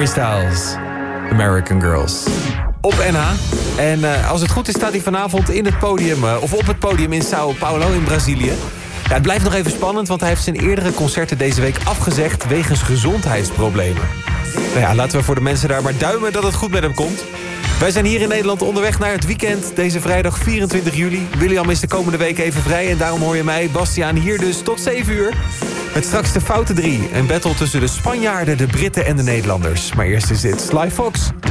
Harry Styles, American Girls. Op NH. En als het goed is staat hij vanavond in het podium, of op het podium in Sao Paulo in Brazilië. Ja, het blijft nog even spannend, want hij heeft zijn eerdere concerten deze week afgezegd wegens gezondheidsproblemen. Nou ja, laten we voor de mensen daar maar duimen dat het goed met hem komt. Wij zijn hier in Nederland onderweg naar het weekend. Deze vrijdag 24 juli. William is de komende week even vrij en daarom hoor je mij, Bastiaan, hier dus tot 7 uur. Met straks de Foute 3. Een battle tussen de Spanjaarden, de Britten en de Nederlanders. Maar eerst is dit Sly Fox.